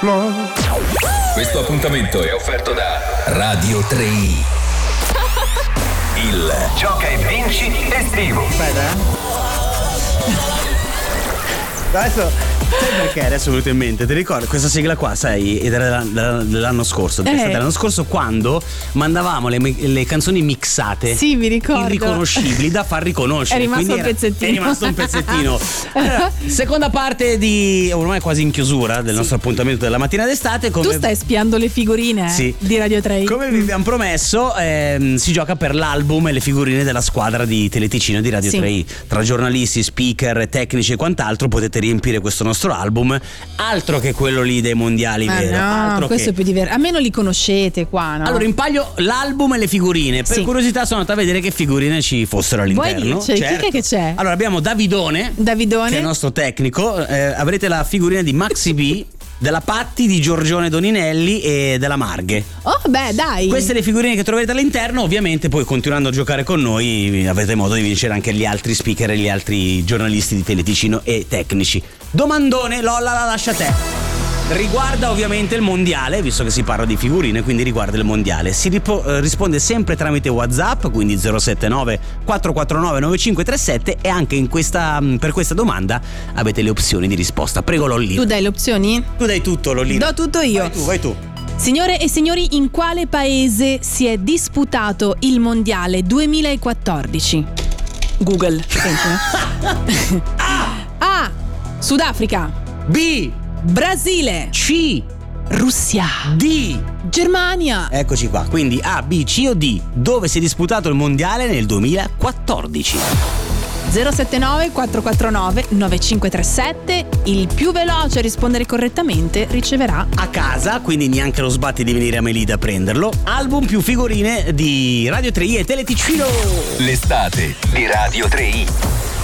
Questo appuntamento è offerto da Radio 3i. Il Gioca e Vinci estivo. Adesso sai perché? Adesso è venuto in mente, ti ricordi questa sigla qua, sai, era dell'anno scorso, dell'anno scorso, quando mandavamo le canzoni mixate. Sì, mi ricordo. Irriconoscibili da far riconoscere. È rimasto un pezzettino. È rimasto un pezzettino. Allora, seconda parte di ormai quasi in chiusura del nostro appuntamento della mattina d'estate. Tu stai spiando le figurine di Radio 3. Come vi abbiamo promesso, si gioca per l'album e le figurine della squadra di Teleticino di Radio 3i. Tra giornalisti, speaker, tecnici e quant'altro potete riempire questo nostro album, altro che quello lì dei mondiali, vero? No, questo è più diverso. A me non li conoscete qua, no? Allora, in palio l'album e le figurine. Per curiosità sono andata a vedere che figurine ci fossero all'interno. Vuoi? Certo. Chi è che c'è? Allora, abbiamo Davidone, che è il nostro tecnico. Avrete la figurina di Maxi B, della Patti, di Giorgione Doninelli e della Marghe. Oh, beh, dai. Queste le figurine che troverete all'interno. Ovviamente poi, continuando a giocare con noi, avrete modo di vincere anche gli altri speaker e gli altri giornalisti di Teleticino e tecnici. Domandone, Lolla, la lascia a te. Riguarda ovviamente il mondiale, visto che si parla di figurine, quindi riguarda il mondiale. Si risponde sempre tramite WhatsApp, quindi 079 449 9537, e anche per questa domanda avete le opzioni di risposta. Prego, Lollina. Tu dai le opzioni? Tu dai tutto, Lollina. Do tutto io. Vai tu. Signore e signori, in quale paese si è disputato il mondiale 2014? Google. A. Sudafrica. B. Brasile. C. Russia. D. Germania. Eccoci qua, quindi A, B, C o D. Dove si è disputato il mondiale nel 2014? 079 449 9537. Il più veloce a rispondere correttamente riceverà a casa, quindi neanche lo sbatti di venire a Melida a prenderlo, album più figurine di Radio 3i e Teleticino. L'estate di Radio 3i.